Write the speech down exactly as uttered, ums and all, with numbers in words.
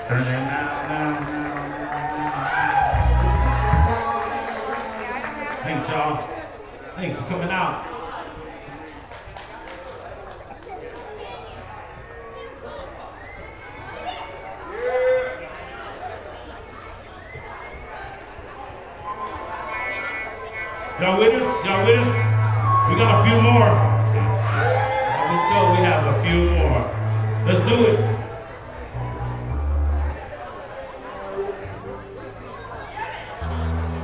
Turn it now, now, now, now. Thanks, y'all. Thanks for coming out. Y'all with us? Y'all with us? We got a few more. I've been told we have a few more. Let's do it.